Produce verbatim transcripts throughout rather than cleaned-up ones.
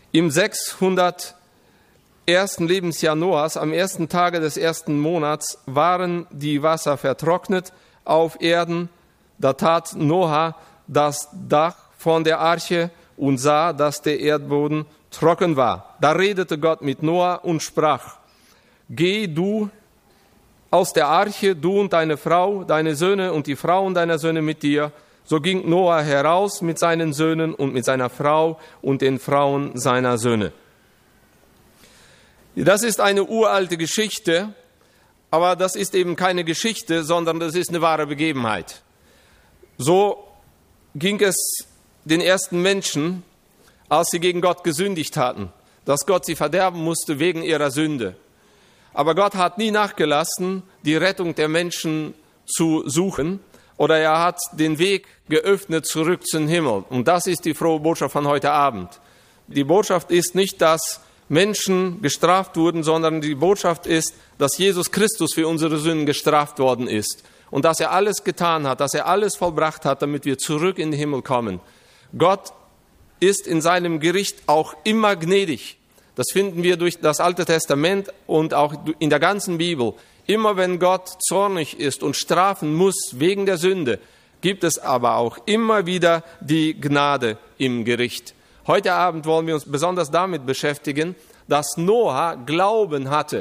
Im sechshundertersten Lebensjahr Noahs, am ersten Tage des ersten Monats, waren die Wasser vertrocknet auf Erden. Da tat Noah das Dach von der Arche und sah, dass der Erdboden trocken war. Da redete Gott mit Noah und sprach: Geh du aus der Arche, du und deine Frau, deine Söhne und die Frauen deiner Söhne mit dir. So ging Noah heraus mit seinen Söhnen und mit seiner Frau und den Frauen seiner Söhne. Das ist eine uralte Geschichte, aber das ist eben keine Geschichte, sondern das ist eine wahre Begebenheit. So ging es den ersten Menschen, als sie gegen Gott gesündigt hatten, dass Gott sie verderben musste wegen ihrer Sünde. Aber Gott hat nie nachgelassen, die Rettung der Menschen zu suchen, oder er hat den Weg geöffnet zurück zum Himmel. Und das ist die frohe Botschaft von heute Abend. Die Botschaft ist nicht, dass Menschen gestraft wurden, sondern die Botschaft ist, dass Jesus Christus für unsere Sünden gestraft worden ist. Und dass er alles getan hat, dass er alles vollbracht hat, damit wir zurück in den Himmel kommen. Gott ist in seinem Gericht auch immer gnädig. Das finden wir durch das Alte Testament und auch in der ganzen Bibel. Immer wenn Gott zornig ist und strafen muss wegen der Sünde, gibt es aber auch immer wieder die Gnade im Gericht. Heute Abend wollen wir uns besonders damit beschäftigen, dass Noah Glauben hatte.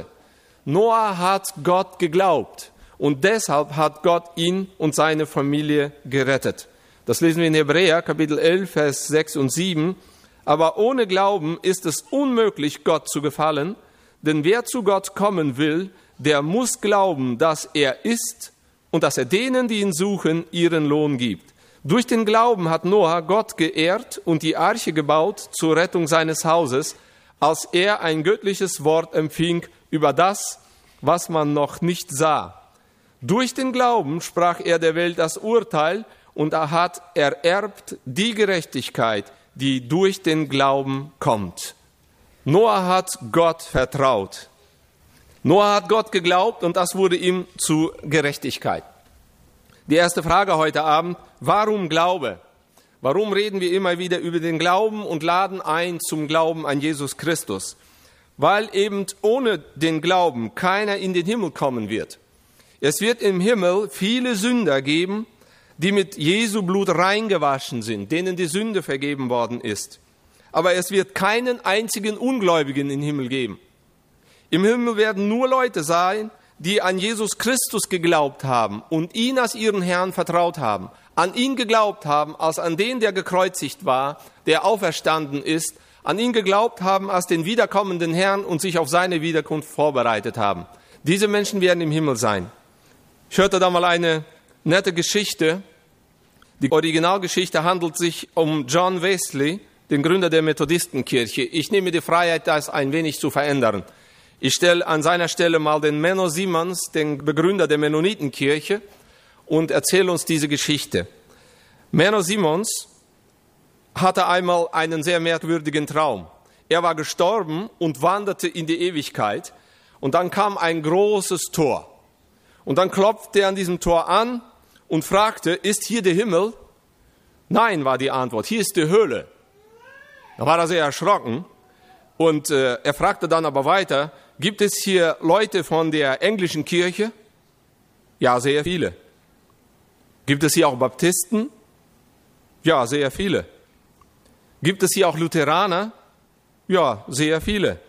Noah hat Gott geglaubt und deshalb hat Gott ihn und seine Familie gerettet. Das lesen wir in Hebräer, Kapitel elf, Vers sechs und sieben. Aber ohne Glauben ist es unmöglich, Gott zu gefallen, denn wer zu Gott kommen will, der muss glauben, dass er ist und dass er denen, die ihn suchen, ihren Lohn gibt. Durch den Glauben hat Noah Gott geehrt und die Arche gebaut zur Rettung seines Hauses, als er ein göttliches Wort empfing über das, was man noch nicht sah. Durch den Glauben sprach er der Welt das Urteil und er hat ererbt die Gerechtigkeit, die durch den Glauben kommt. Noah hat Gott vertraut. Noah hat Gott geglaubt und das wurde ihm zu Gerechtigkeit. Die erste Frage heute Abend: Warum Glaube? Warum reden wir immer wieder über den Glauben und laden ein zum Glauben an Jesus Christus? Weil eben ohne den Glauben keiner in den Himmel kommen wird. Es wird im Himmel viele Sünder geben, die mit Jesu Blut reingewaschen sind, denen die Sünde vergeben worden ist. Aber es wird keinen einzigen Ungläubigen im Himmel geben. Im Himmel werden nur Leute sein, die an Jesus Christus geglaubt haben und ihn als ihren Herrn vertraut haben, an ihn geglaubt haben als an den, der gekreuzigt war, der auferstanden ist, an ihn geglaubt haben als den wiederkommenden Herrn und sich auf seine Wiederkunft vorbereitet haben. Diese Menschen werden im Himmel sein. Ich hörte da mal eine nette Geschichte. Die Originalgeschichte handelt sich um John Wesley, den Gründer der Methodistenkirche. Ich nehme die Freiheit, das ein wenig zu verändern. Ich stelle an seiner Stelle mal den Menno Simons, den Begründer der Mennonitenkirche, und erzähle uns diese Geschichte. Menno Simons hatte einmal einen sehr merkwürdigen Traum. Er war gestorben und wanderte in die Ewigkeit. Und dann kam ein großes Tor. Und dann klopfte er an diesem Tor an und fragte: Ist hier der Himmel? Nein, war die Antwort. Hier ist die Hölle. Da war er sehr erschrocken. Und äh, er fragte dann aber weiter: Gibt es hier Leute von der englischen Kirche? Ja, sehr viele. Gibt es hier auch Baptisten? Ja, sehr viele. Gibt es hier auch Lutheraner? Ja, sehr viele.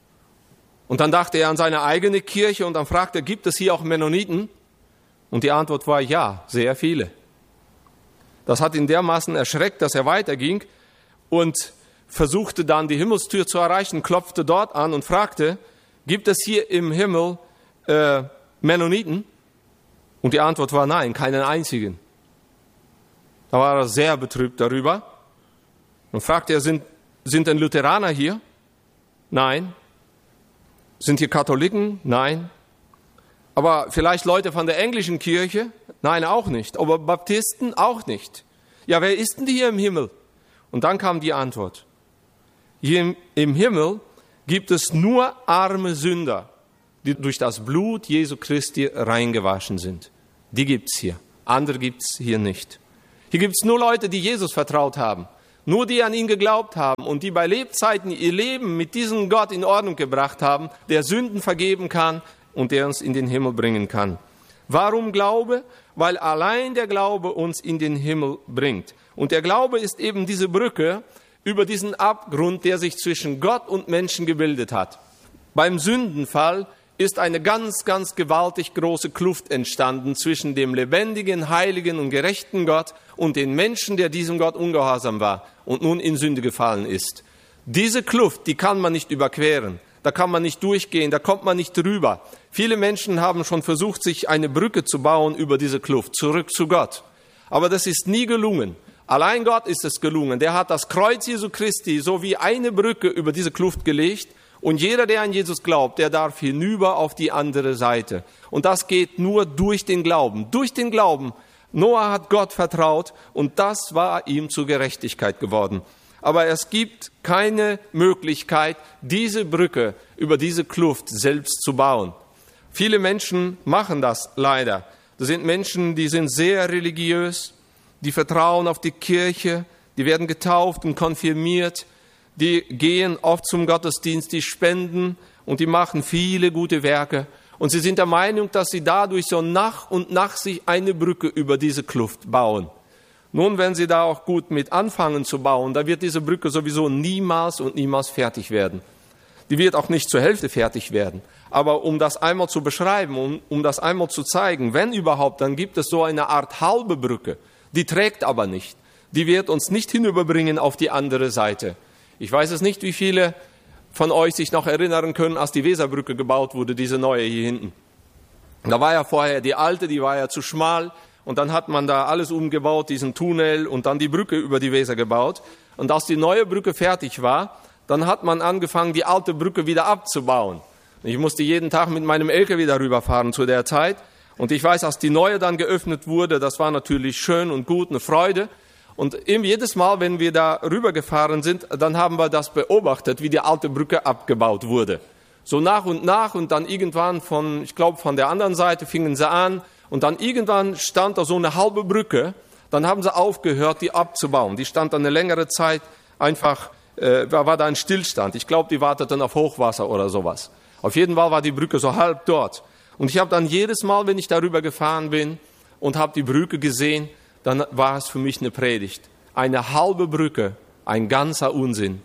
Und dann dachte er an seine eigene Kirche und dann fragte er: Gibt es hier auch Mennoniten? Und die Antwort war: ja, sehr viele. Das hat ihn dermaßen erschreckt, dass er weiterging und versuchte dann die Himmelstür zu erreichen, klopfte dort an und fragte: Gibt es hier im Himmel äh, Mennoniten? Und die Antwort war: nein, keinen einzigen. Da war er sehr betrübt darüber. Und fragte er: Sind, sind denn Lutheraner hier? Nein. Sind hier Katholiken? Nein. Aber vielleicht Leute von der englischen Kirche? Nein, auch nicht. Aber Baptisten? Auch nicht. Ja, wer ist denn hier im Himmel? Und dann kam die Antwort: Hier im Himmel gibt es nur arme Sünder, die durch das Blut Jesu Christi reingewaschen sind. Die gibt's hier. Andere gibt's hier nicht. Hier gibt's nur Leute, die Jesus vertraut haben. Nur die an ihn geglaubt haben und die bei Lebzeiten ihr Leben mit diesem Gott in Ordnung gebracht haben, der Sünden vergeben kann und der uns in den Himmel bringen kann. Warum Glaube? Weil allein der Glaube uns in den Himmel bringt. Und der Glaube ist eben diese Brücke über diesen Abgrund, der sich zwischen Gott und Menschen gebildet hat. Beim Sündenfall ist eine ganz, ganz gewaltig große Kluft entstanden zwischen dem lebendigen, heiligen und gerechten Gott und den Menschen, der diesem Gott ungehorsam war und nun in Sünde gefallen ist. Diese Kluft, die kann man nicht überqueren, da kann man nicht durchgehen, da kommt man nicht drüber. Viele Menschen haben schon versucht, sich eine Brücke zu bauen über diese Kluft, zurück zu Gott. Aber das ist nie gelungen. Allein Gott ist es gelungen. Der hat das Kreuz Jesu Christi so wie eine Brücke über diese Kluft gelegt. Und jeder, der an Jesus glaubt, der darf hinüber auf die andere Seite. Und das geht nur durch den Glauben. Durch den Glauben. Noah hat Gott vertraut und das war ihm zur Gerechtigkeit geworden. Aber es gibt keine Möglichkeit, diese Brücke über diese Kluft selbst zu bauen. Viele Menschen machen das leider. Das sind Menschen, die sind sehr religiös, die vertrauen auf die Kirche, die werden getauft und konfirmiert, die gehen oft zum Gottesdienst, die spenden und die machen viele gute Werke. Und sie sind der Meinung, dass sie dadurch so nach und nach sich eine Brücke über diese Kluft bauen. Nun, wenn sie da auch gut mit anfangen zu bauen, da wird diese Brücke sowieso niemals und niemals fertig werden. Die wird auch nicht zur Hälfte fertig werden. Aber um das einmal zu beschreiben, um, um das einmal zu zeigen, wenn überhaupt, dann gibt es so eine Art halbe Brücke. Die trägt aber nicht. Die wird uns nicht hinüberbringen auf die andere Seite. Ich weiß es nicht, wie viele von euch sich noch erinnern können, als die Weserbrücke gebaut wurde, diese neue hier hinten. Da war ja vorher die alte, die war ja zu schmal und dann hat man da alles umgebaut, diesen Tunnel und dann die Brücke über die Weser gebaut. Und als die neue Brücke fertig war, dann hat man angefangen, die alte Brücke wieder abzubauen. Ich musste jeden Tag mit meinem L K W darüber fahren zu der Zeit. Und ich weiß, als die neue dann geöffnet wurde, das war natürlich schön und gut, eine Freude. Und eben jedes Mal, wenn wir da rübergefahren sind, dann haben wir das beobachtet, wie die alte Brücke abgebaut wurde. So nach und nach und dann irgendwann von, ich glaube, von der anderen Seite fingen sie an und dann irgendwann stand da so eine halbe Brücke. Dann haben sie aufgehört, die abzubauen. Die stand dann eine längere Zeit einfach, äh, war da ein Stillstand. Ich glaube, die warteten auf Hochwasser oder sowas. Auf jeden Fall war die Brücke so halb dort. Und ich habe dann jedes Mal, wenn ich darüber gefahren bin und habe die Brücke gesehen, dann war es für mich eine Predigt. Eine halbe Brücke, ein ganzer Unsinn.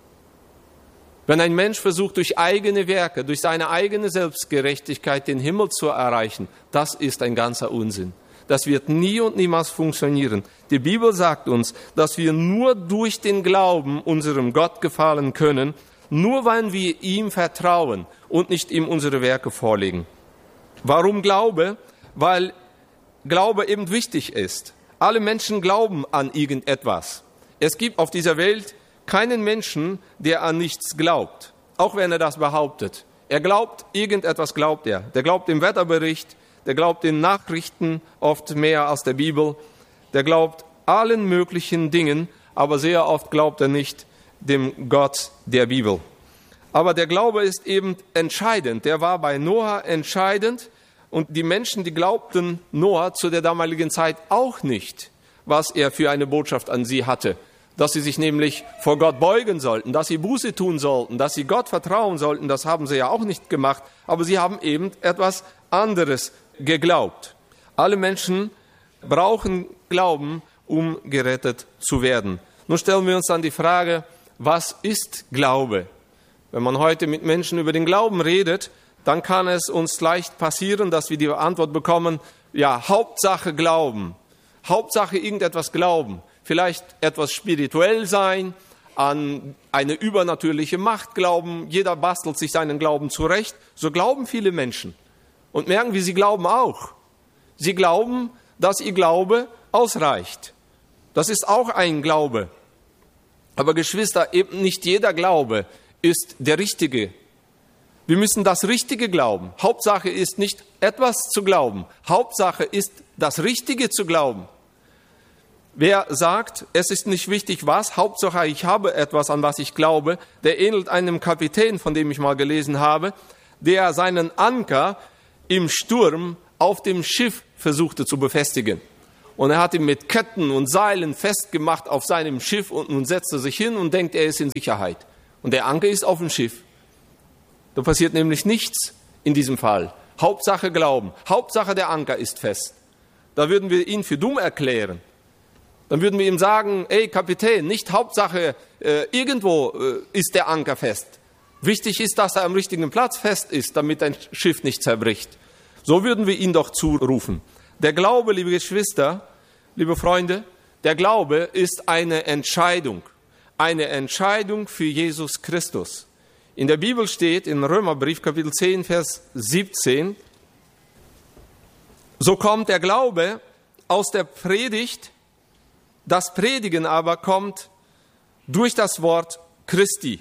Wenn ein Mensch versucht, durch eigene Werke, durch seine eigene Selbstgerechtigkeit den Himmel zu erreichen, das ist ein ganzer Unsinn. Das wird nie und niemals funktionieren. Die Bibel sagt uns, dass wir nur durch den Glauben unserem Gott gefallen können, nur weil wir ihm vertrauen und nicht ihm unsere Werke vorlegen. Warum Glaube? Weil Glaube eben wichtig ist. Alle Menschen glauben an irgendetwas. Es gibt auf dieser Welt keinen Menschen, der an nichts glaubt, auch wenn er das behauptet. Er glaubt, irgendetwas glaubt er. Der glaubt dem Wetterbericht, der glaubt den Nachrichten oft mehr als der Bibel. Der glaubt allen möglichen Dingen, aber sehr oft glaubt er nicht dem Gott der Bibel. Aber der Glaube ist eben entscheidend. Der war bei Noah entscheidend. Und die Menschen, die glaubten Noah zu der damaligen Zeit auch nicht, was er für eine Botschaft an sie hatte. Dass sie sich nämlich vor Gott beugen sollten, dass sie Buße tun sollten, dass sie Gott vertrauen sollten, das haben sie ja auch nicht gemacht. Aber sie haben eben etwas anderes geglaubt. Alle Menschen brauchen Glauben, um gerettet zu werden. Nun stellen wir uns dann die Frage, was ist Glaube? Wenn man heute mit Menschen über den Glauben redet, dann kann es uns leicht passieren, dass wir die Antwort bekommen, ja, Hauptsache Glauben, Hauptsache irgendetwas glauben, vielleicht etwas spirituell sein, an eine übernatürliche Macht glauben, jeder bastelt sich seinen Glauben zurecht, so glauben viele Menschen und merken, wie sie glauben auch. Sie glauben, dass ihr Glaube ausreicht. Das ist auch ein Glaube. Aber Geschwister, eben nicht jeder Glaube ist der richtige. Wir müssen das Richtige glauben. Hauptsache ist nicht etwas zu glauben. Hauptsache ist das Richtige zu glauben. Wer sagt, es ist nicht wichtig was, Hauptsache ich habe etwas, an was ich glaube, der ähnelt einem Kapitän, von dem ich mal gelesen habe, der seinen Anker im Sturm auf dem Schiff versuchte zu befestigen. und er hat ihn mit Ketten und Seilen festgemacht auf seinem Schiff und nun setzt er sich hin und denkt, er ist in Sicherheit. Und der Anker ist auf dem Schiff. Da passiert nämlich nichts in diesem Fall. Hauptsache Glauben. Hauptsache der Anker ist fest. Da würden wir ihn für dumm erklären. Dann würden wir ihm sagen, ey Kapitän, nicht Hauptsache, äh, irgendwo äh, ist der Anker fest. Wichtig ist, dass er am richtigen Platz fest ist, damit dein Schiff nicht zerbricht. So würden wir ihn doch zurufen. Der Glaube, liebe Geschwister, liebe Freunde, der Glaube ist eine Entscheidung. Eine Entscheidung für Jesus Christus. In der Bibel steht, in Römerbrief, Kapitel zehn, Vers siebzehn, so kommt der Glaube aus der Predigt, das Predigen aber kommt durch das Wort Christi.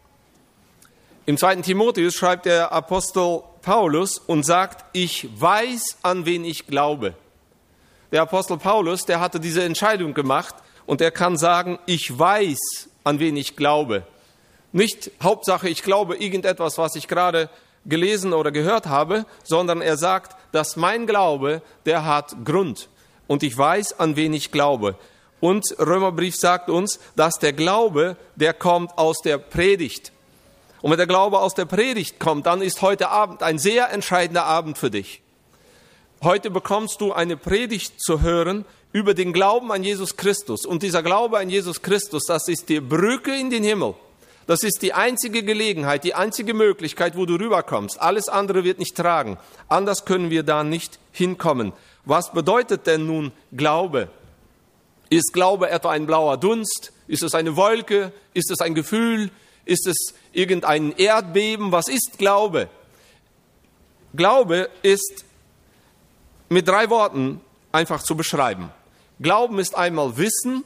Im zweiten Timotheus schreibt der Apostel Paulus und sagt, ich weiß, an wen ich glaube. Der Apostel Paulus, der hatte diese Entscheidung gemacht und er kann sagen, ich weiß, an wen ich glaube. Nicht Hauptsache, ich glaube irgendetwas, was ich gerade gelesen oder gehört habe, sondern er sagt, dass mein Glaube, der hat Grund und ich weiß, an wen ich glaube. Und Römerbrief sagt uns, dass der Glaube, der kommt aus der Predigt. Und wenn der Glaube aus der Predigt kommt, dann ist heute Abend ein sehr entscheidender Abend für dich. Heute bekommst du eine Predigt zu hören über den Glauben an Jesus Christus. Und dieser Glaube an Jesus Christus, das ist die Brücke in den Himmel. Das ist die einzige Gelegenheit, die einzige Möglichkeit, wo du rüberkommst. Alles andere wird nicht tragen. Anders können wir da nicht hinkommen. Was bedeutet denn nun Glaube? Ist Glaube etwa ein blauer Dunst? Ist es eine Wolke? Ist es ein Gefühl? Ist es irgendein Erdbeben? Was ist Glaube? Glaube ist mit drei Worten einfach zu beschreiben. Glauben ist einmal Wissen,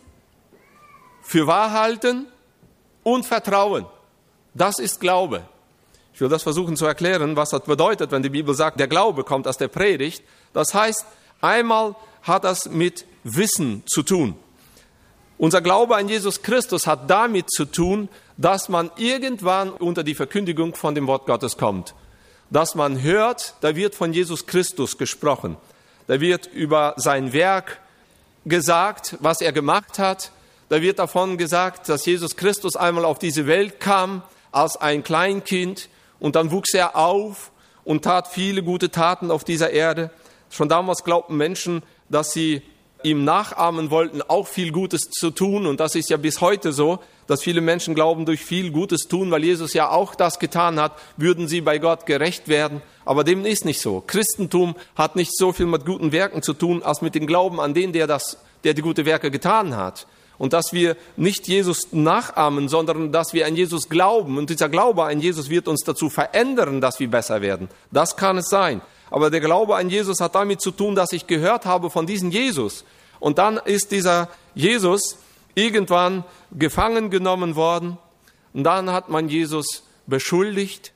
für wahr halten und Vertrauen. Das ist Glaube. Ich will das versuchen zu erklären, was das bedeutet, wenn die Bibel sagt, der Glaube kommt aus der Predigt. Das heißt, einmal hat das mit Wissen zu tun. Unser Glaube an Jesus Christus hat damit zu tun, dass man irgendwann unter die Verkündigung von dem Wort Gottes kommt. Dass man hört, da wird von Jesus Christus gesprochen. Da wird über sein Werk gesagt, was er gemacht hat. Da wird davon gesagt, dass Jesus Christus einmal auf diese Welt kam als ein Kleinkind und dann wuchs er auf und tat viele gute Taten auf dieser Erde. Schon damals glaubten Menschen, dass sie ihm nachahmen wollten, auch viel Gutes zu tun. Und das ist ja bis heute so, dass viele Menschen glauben, durch viel Gutes tun, weil Jesus ja auch das getan hat, würden sie bei Gott gerecht werden. Aber dem ist nicht so. Christentum hat nicht so viel mit guten Werken zu tun, als mit dem Glauben an den, der, das, der die gute Werke getan hat. Und dass wir nicht Jesus nachahmen, sondern dass wir an Jesus glauben. Und dieser Glaube an Jesus wird uns dazu verändern, dass wir besser werden. Das kann es sein. Aber der Glaube an Jesus hat damit zu tun, dass ich gehört habe von diesem Jesus. Und dann ist dieser Jesus irgendwann gefangen genommen worden. Und dann hat man Jesus beschuldigt.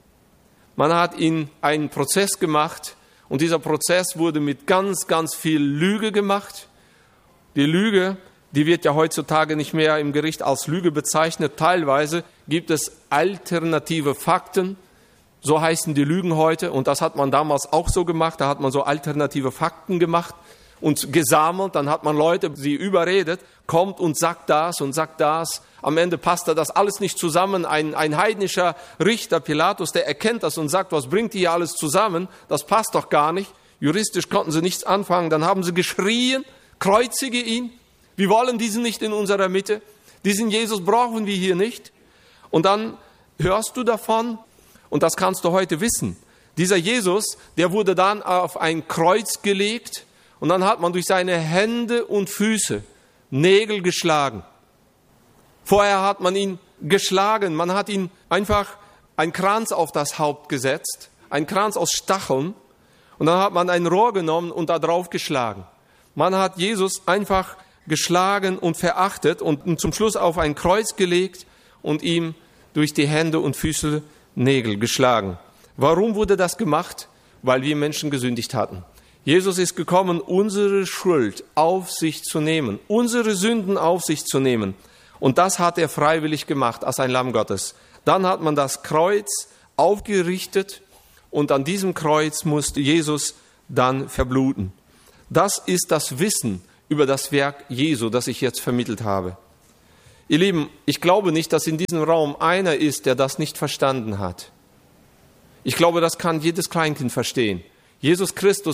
Man hat ihn einen Prozess gemacht. Und dieser Prozess wurde mit ganz, ganz viel Lüge gemacht. Die Lüge, die wird ja heutzutage nicht mehr im Gericht als Lüge bezeichnet. Teilweise gibt es alternative Fakten. So heißen die Lügen heute. Und das hat man damals auch so gemacht. Da hat man so alternative Fakten gemacht und gesammelt. Dann hat man Leute, sie überredet, kommt und sagt das und sagt das. Am Ende passt da das alles nicht zusammen. Ein, ein heidnischer Richter, Pilatus, der erkennt das und sagt, was bringt ihr alles zusammen? Das passt doch gar nicht. Juristisch konnten sie nichts anfangen. Dann haben sie geschrien, kreuzige ihn. Wir wollen diesen nicht in unserer Mitte. Diesen Jesus brauchen wir hier nicht. Und dann hörst du davon, und das kannst du heute wissen. Dieser Jesus, der wurde dann auf ein Kreuz gelegt und dann hat man durch seine Hände und Füße Nägel geschlagen. Vorher hat man ihn geschlagen, man hat ihn einfach einen Kranz auf das Haupt gesetzt, einen Kranz aus Stacheln und dann hat man ein Rohr genommen und da drauf geschlagen. Man hat Jesus einfach geschlagen und verachtet und zum Schluss auf ein Kreuz gelegt und ihm durch die Hände und Füße Nägel geschlagen. Warum wurde das gemacht? Weil wir Menschen gesündigt hatten. Jesus ist gekommen, unsere Schuld auf sich zu nehmen, unsere Sünden auf sich zu nehmen. Und das hat er freiwillig gemacht als ein Lamm Gottes. Dann hat man das Kreuz aufgerichtet und an diesem Kreuz musste Jesus dann verbluten. Das ist das Wissen über das Werk Jesu, das ich jetzt vermittelt habe. Ihr Lieben, ich glaube nicht, dass in diesem Raum einer ist, der das nicht verstanden hat. Ich glaube, das kann jedes Kleinkind verstehen. Jesus Christus